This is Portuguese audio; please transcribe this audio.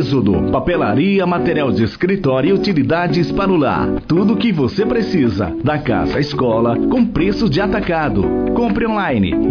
Êxodo, papelaria, material de escritório e utilidades para o lar. Tudo o que você precisa, da casa à escola, com preço de atacado. Compre online